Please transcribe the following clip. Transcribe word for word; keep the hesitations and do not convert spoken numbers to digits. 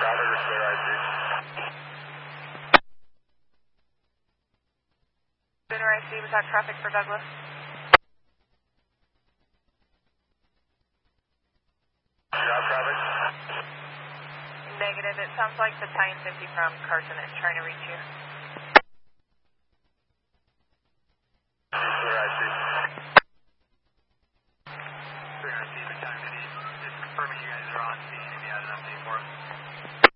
Bravo, you're clear, I C. Center I C, was that traffic for Douglas? Yeah, traffic. Negative, it sounds like the Battalion fifty from Carson is trying to reach you. Clear, I C. Clear, I C, Battalion fifty. Just confirming you guys are on scene if you had an update for us.